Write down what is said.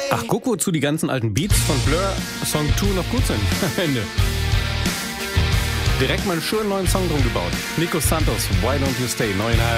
Ach, guck, wozu die ganzen alten Beats von Blur Song 2 noch gut sind. Am Ende. Direkt mal einen schönen neuen Song drum gebaut. Nico Santos, Why Don't You Stay, neu in